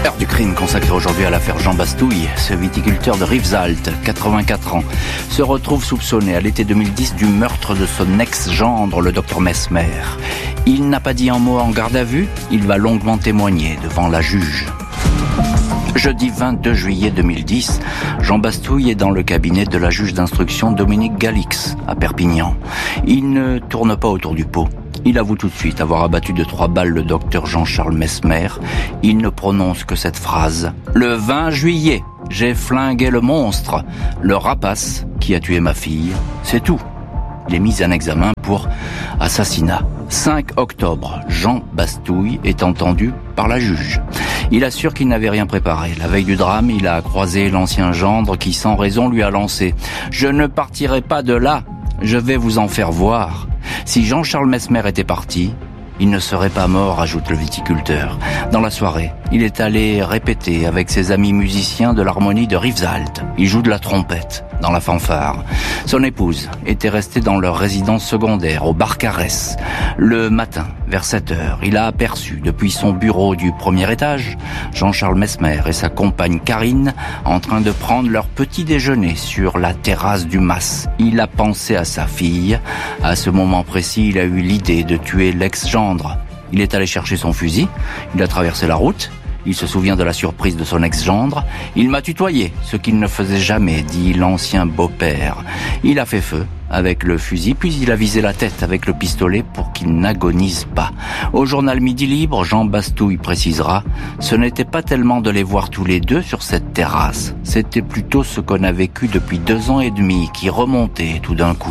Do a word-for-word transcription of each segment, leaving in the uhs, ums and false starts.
L'heure du crime consacrée aujourd'hui à l'affaire Jean Bastouille, ce viticulteur de Rivesaltes, quatre-vingt-quatre ans, se retrouve soupçonné à l'été deux mille dix du meurtre de son ex-gendre, le docteur Mesmer. Il n'a pas dit un mot en garde à vue, il va longuement témoigner devant la juge. Jeudi vingt-deux juillet deux mille dix, Jean Bastouille est dans le cabinet de la juge d'instruction Dominique Galix, à Perpignan. Il ne tourne pas autour du pot. Il avoue tout de suite avoir abattu de trois balles le docteur Jean-Charles Mesmer. Il ne prononce que cette phrase. Le vingt juillet, j'ai flingué le monstre, le rapace qui a tué ma fille. C'est tout. Il est mis en examen pour assassinat. cinq octobre, Jean Bastouille est entendu par la juge. Il assure qu'il n'avait rien préparé. La veille du drame, il a croisé l'ancien gendre qui, sans raison, lui a lancé « Je ne partirai pas de là, je vais vous en faire voir ». Si Jean-Charles Mesmer était parti, il ne serait pas mort, ajoute le viticulteur. Dans la soirée, il est allé répéter avec ses amis musiciens de l'harmonie de Rivesaltes. Il joue de la trompette dans la fanfare. Son épouse était restée dans leur résidence secondaire au Barcarès. Le matin, vers sept heures, il a aperçu depuis son bureau du premier étage Jean-Charles Mesmer et sa compagne Karine en train de prendre leur petit déjeuner sur la terrasse du Mas. Il a pensé à sa fille. À ce moment précis, il a eu l'idée de tuer l'ex-gendre. Il est allé chercher son fusil, il a traversé la route. Il se souvient de la surprise de son ex-gendre. Il m'a tutoyé, ce qu'il ne faisait jamais, dit l'ancien beau-père. Il a fait feu avec le fusil, puis il a visé la tête avec le pistolet pour qu'il n'agonise pas. Au journal Midi Libre, Jean Bastouille précisera « Ce n'était pas tellement de les voir tous les deux sur cette terrasse, c'était plutôt ce qu'on a vécu depuis deux ans et demi qui remontait tout d'un coup ».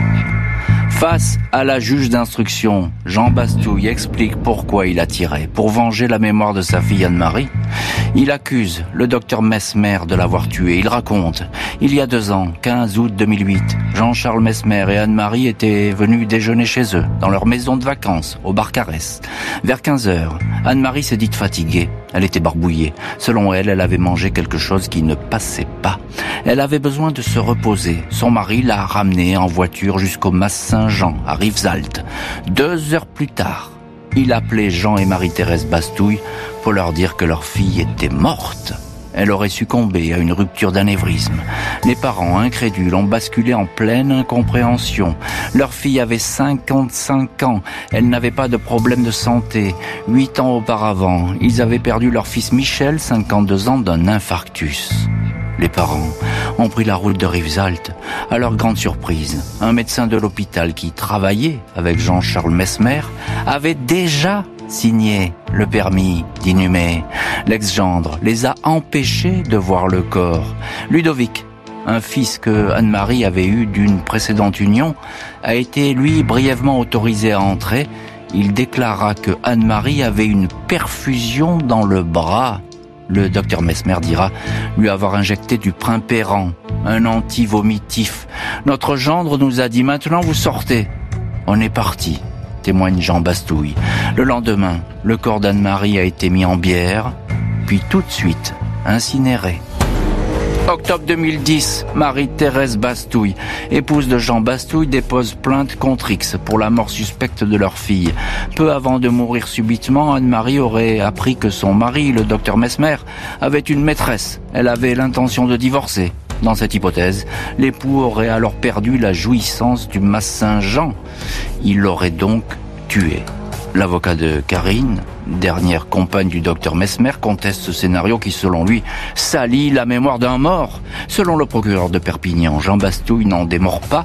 Face à la juge d'instruction, Jean Bastouille explique pourquoi il a tiré, pour venger la mémoire de sa fille Anne-Marie. Il accuse le docteur Mesmer de l'avoir tué. Il raconte, il y a deux ans, quinze août deux mille huit, Jean-Charles Mesmer et Anne-Marie étaient venus déjeuner chez eux, dans leur maison de vacances, au Barcarès. Vers quinze heures, Anne-Marie s'est dite fatiguée. Elle était barbouillée. Selon elle, elle avait mangé quelque chose qui ne passait pas. Elle avait besoin de se reposer. Son mari l'a ramenée en voiture jusqu'au Mas Saint-Jean, à Rivesaltes. Deux heures plus tard, il appelait Jean et Marie-Thérèse Bastouille pour leur dire que leur fille était morte. Elle aurait succombé à une rupture d'anévrisme. Les parents, incrédules, ont basculé en pleine incompréhension. Leur fille avait cinquante-cinq ans. Elle n'avait pas de problème de santé. Huit ans auparavant, ils avaient perdu leur fils Michel, cinquante-deux ans, d'un infarctus. Les parents ont pris la route de Rivesaltes. À leur grande surprise, un médecin de l'hôpital qui travaillait avec Jean-Charles Mesmer avait déjà signé le permis d'inhumer. L'ex-gendre les a empêchés de voir le corps. Ludovic, un fils que Anne-Marie avait eu d'une précédente union, a été, lui, brièvement autorisé à entrer. Il déclara que Anne-Marie avait une perfusion dans le bras. Le docteur Mesmer dira lui avoir injecté du primpéran, un anti-vomitif. Notre gendre nous a dit « Maintenant, vous sortez ». On est parti, témoigne Jean Bastouille. Le lendemain, le corps d'Anne-Marie a été mis en bière, puis tout de suite incinéré. Octobre deux mille dix, Marie-Thérèse Bastouille, épouse de Jean Bastouille, dépose plainte contre X pour la mort suspecte de leur fille. Peu avant de mourir subitement, Anne-Marie aurait appris que son mari, le docteur Mesmer, avait une maîtresse. Elle avait l'intention de divorcer. Dans cette hypothèse, l'époux aurait alors perdu la jouissance du Mas Saint-Jean. Il l'aurait donc tué. L'avocat de Karine, dernière compagne du docteur Mesmer, conteste ce scénario qui, selon lui, salit la mémoire d'un mort. Selon le procureur de Perpignan, Jean Bastouille n'en démord pas.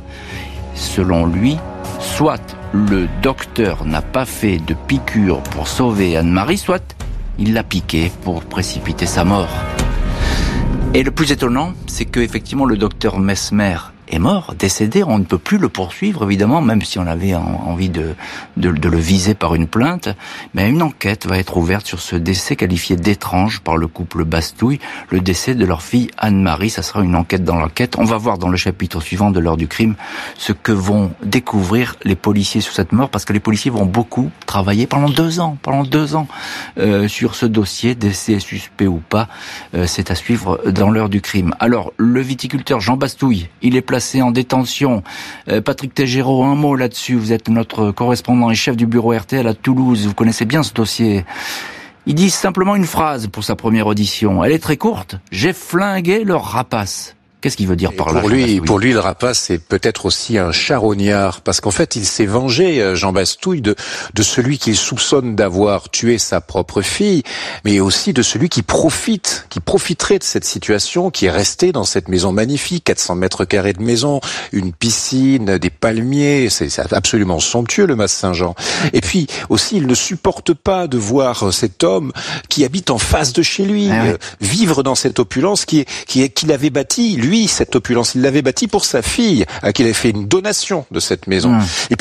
Selon lui, soit le docteur n'a pas fait de piqûre pour sauver Anne-Marie, soit il l'a piqué pour précipiter sa mort. Et le plus étonnant, c'est que effectivement le docteur Mesmer est mort, décédé. On ne peut plus le poursuivre, évidemment, même si on avait envie de, de, de le viser par une plainte. Mais une enquête va être ouverte sur ce décès qualifié d'étrange par le couple Bastouille, le décès de leur fille Anne-Marie. Ça sera une enquête dans l'enquête. On va voir dans le chapitre suivant de l'heure du crime ce que vont découvrir les policiers sur cette mort, parce que les policiers vont beaucoup travailler pendant deux ans, pendant deux ans, euh, sur ce dossier, décès suspect ou pas. Euh, c'est à suivre dans l'heure du crime. Alors, le viticulteur Jean Bastouille, il est placé en détention. Euh, Patrick Tégéraud, un mot là-dessus. Vous êtes notre correspondant et chef du bureau R T L à Toulouse. Vous connaissez bien ce dossier. Il dit simplement une phrase pour sa première audition. Elle est très courte. J'ai flingué le rapace. Qu'est-ce qu'il veut dire par là? Pour lui, pour lui, le rapace, c'est peut-être aussi un charognard, parce qu'en fait, il s'est vengé, Jean Bastouille, de, de celui qu'il soupçonne d'avoir tué sa propre fille, mais aussi de celui qui profite, qui profiterait de cette situation, qui est resté dans cette maison magnifique, quatre cents mètres carrés de maison, une piscine, des palmiers, c'est, c'est absolument somptueux, le Mas Saint-Jean. Et puis, aussi, il ne supporte pas de voir cet homme qui habite en face de chez lui, ah oui. euh, vivre dans cette opulence qui est, qui est, qu'il avait bâtie, lui, cette opulence, il l'avait bâtie pour sa fille, à qui il avait fait une donation de cette maison. Mmh. Et